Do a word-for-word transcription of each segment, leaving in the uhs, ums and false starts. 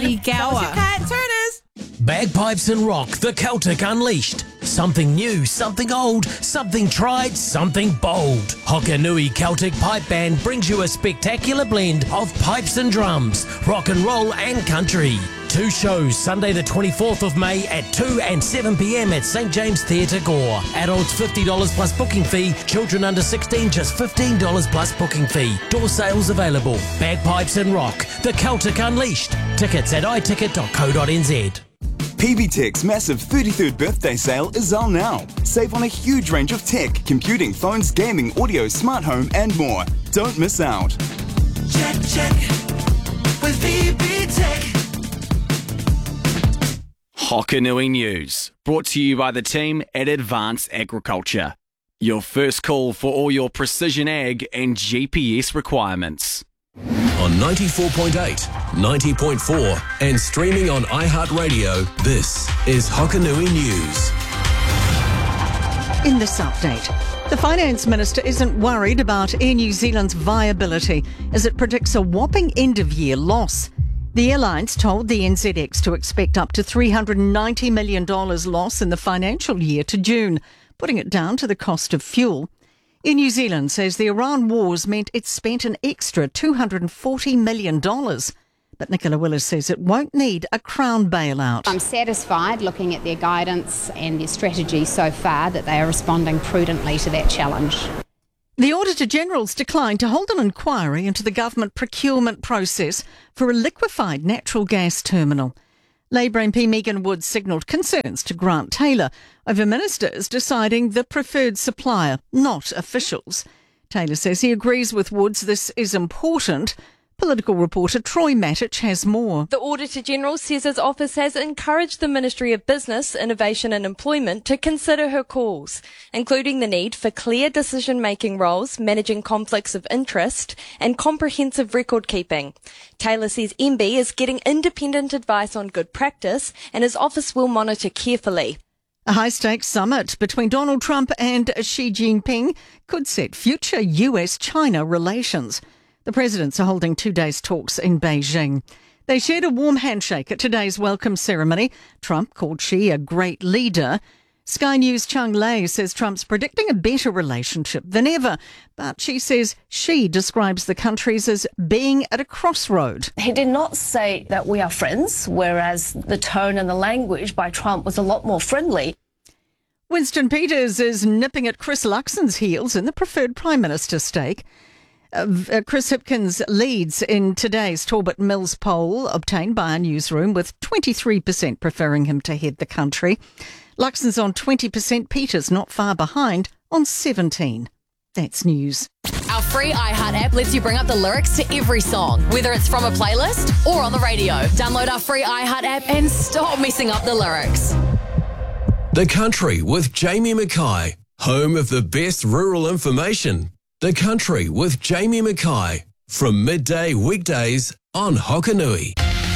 Gower. Bagpipes and rock, the Celtic Unleashed. Something new, something old, something tried, something bold. Hokanui Celtic Pipe Band brings you a spectacular blend of pipes and drums, rock and roll and country. Two shows, Sunday the twenty-fourth of May at two and seven p m at St James Theatre Gore. Adults fifty dollars plus booking fee, children under sixteen just fifteen dollars plus booking fee. Door sales available. Bagpipes and rock, the Celtic Unleashed. Tickets at i ticket dot co dot n z. P B Tech's massive thirty-third birthday sale is on now. Save on a huge range of tech, computing, phones, gaming, audio, smart home and more. Don't miss out. Check, check with P B Tech. Hokanui News, brought to you by the team at Advanced Agriculture. Your first call for all your precision ag and G P S requirements. On ninety-four point eight, ninety point four and streaming on iHeartRadio, this is Hokanui News. In this update, the Finance Minister isn't worried about Air New Zealand's viability as it predicts a whopping end-of-year loss. The airlines told the N Z X to expect up to three hundred ninety million dollars loss in the financial year to June, putting it down to the cost of fuel. Air New Zealand says the Iran wars meant it spent an extra two hundred forty million dollars. But Nicola Willis says it won't need a Crown bailout. I'm satisfied looking at their guidance and their strategy so far that they are responding prudently to that challenge. The Auditor-General's declined to hold an inquiry into the government procurement process for a liquefied natural gas terminal. Labour M P Megan Woods signalled concerns to Grant Taylor over ministers deciding the preferred supplier, not officials. Taylor says he agrees with Woods this is important. Political reporter Troy Matic has more. The Auditor-General says his office has encouraged the Ministry of Business, Innovation and Employment to consider her calls, including the need for clear decision-making roles, managing conflicts of interest and comprehensive record keeping. Taylor says M B is getting independent advice on good practice and his office will monitor carefully. A high-stakes summit between Donald Trump and Xi Jinping could set future U S China relations. The presidents are holding two days' talks in Beijing. They shared a warm handshake at today's welcome ceremony. Trump called Xi a great leader. Sky News' Chung Lei says Trump's predicting a better relationship than ever, but she says Xi describes the countries as being at a crossroad. He did not say that we are friends, whereas the tone and the language by Trump was a lot more friendly. Winston Peters is nipping at Chris Luxon's heels in the preferred Prime Minister stake. Uh, Chris Hipkins leads in today's Talbot Mills poll obtained by our newsroom, with twenty-three percent preferring him to head the country. Luxon's on twenty percent, Peters not far behind on seventeen. That's news. Our free iHeart app lets you bring up the lyrics to every song, whether it's from a playlist or on the radio. Download our free iHeart app and stop messing up the lyrics. The Country with Jamie Mackay, home of the best rural information. The Country with Jamie Mackay, from midday weekdays on Hokanui.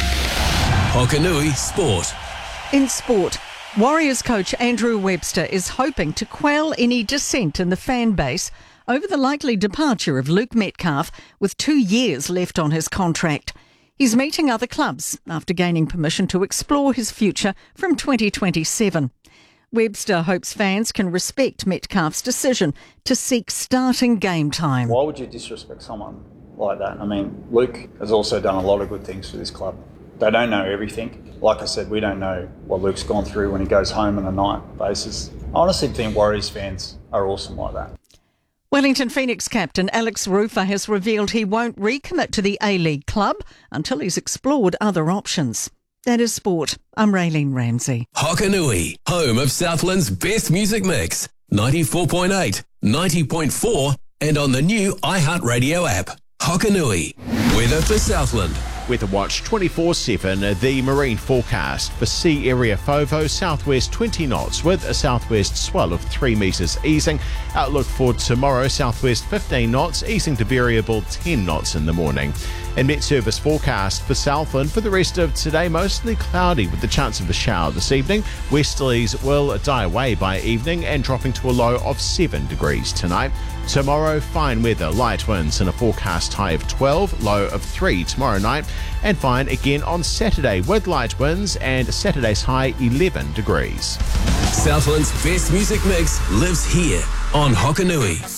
Hokanui Sport. In sport, Warriors coach Andrew Webster is hoping to quell any dissent in the fan base over the likely departure of Luke Metcalf with two years left on his contract. He's meeting other clubs after gaining permission to explore his future from twenty twenty-seven. Webster hopes fans can respect Metcalf's decision to seek starting game time. Why would you disrespect someone like that? I mean, Luke has also done a lot of good things for this club. They don't know everything. Like I said, we don't know what Luke's gone through when he goes home on a night basis. I honestly think Warriors fans are awesome like that. Wellington Phoenix captain Alex Rufer has revealed he won't recommit to the A-League club until he's explored other options. That is sport. I'm Raylene Ramsey. Hokanui, home of Southland's best music mix. ninety-four point eight, ninety point four and on the new iHeartRadio app. Hokanui. Weather for Southland. Weather Watch twenty-four seven, the marine forecast for sea area FOVO, southwest twenty knots with a southwest swell of three metres easing. Outlook for tomorrow, southwest fifteen knots, easing to variable ten knots in the morning. And Met Service forecast for Southland for the rest of today, mostly cloudy with the chance of a shower this evening. Westerlies will die away by evening and dropping to a low of seven degrees tonight. Tomorrow, fine weather, light winds and a forecast high of twelve, low of three tomorrow night. And fine again on Saturday with light winds and Saturday's high eleven degrees. Southland's best music mix lives here on Hokanui.